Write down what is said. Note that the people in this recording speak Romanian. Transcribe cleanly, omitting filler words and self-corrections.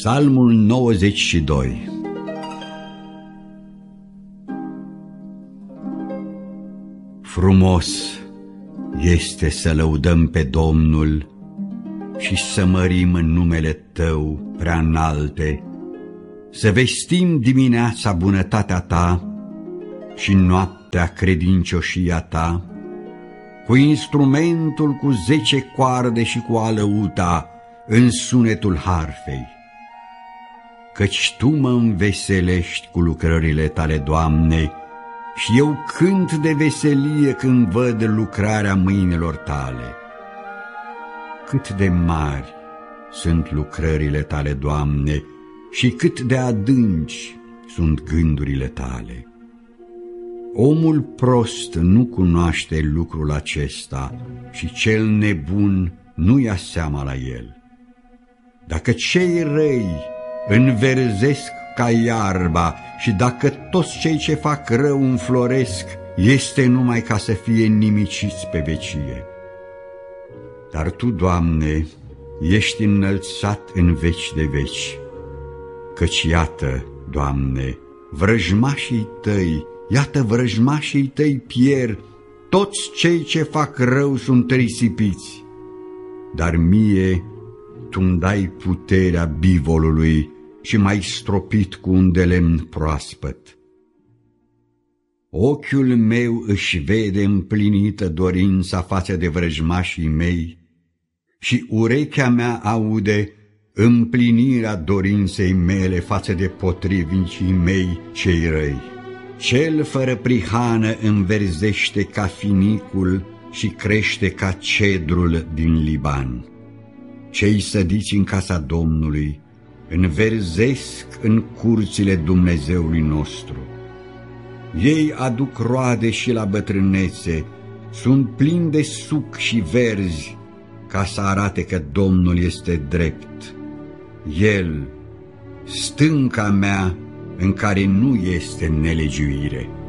Psalmul 92. Frumos este să lăudăm pe Domnul și să mărim în numele Tău prea înalte, să vestim dimineața bunătatea Ta și noaptea credincioșia Ta, cu instrumentul cu 10 coarde și cu alăuta în sunetul harfei. Căci Tu mă înveselești cu lucrările Tale, Doamne, și eu cânt de veselie când văd lucrarea mâinilor Tale. Cât de mari sunt lucrările Tale, Doamne, și cât de adânci sunt gândurile Tale. Omul prost nu cunoaște lucrul acesta și cel nebun nu ia seama la el. Dacă cei răi înverzesc ca iarba și dacă toți cei ce fac rău înfloresc, este numai ca să fie nimiciți pe vecie. Dar Tu, Doamne, ești înălțat în veci de veci, căci iată, Doamne, vrăjmașii Tăi, iată vrăjmașii Tăi pierd, toți cei ce fac rău sunt risipiți. Dar mie Tu-mi dai puterea bivolului și m-ai stropit cu un de lemn proaspăt. Ochiul meu își vede împlinită dorința față de vrăjmașii mei și urechea mea aude împlinirea dorinței mele față de potrivnicii mei cei răi. Cel fără prihană înverzește ca finicul și crește ca cedrul din Liban. Cei sădiți în casa Domnului înverzesc în curțile Dumnezeului nostru. Ei aduc roade și la bătrânețe, sunt plini de suc și verzi, ca să arate că Domnul este drept. El, stânca mea în care nu este nelegiuire.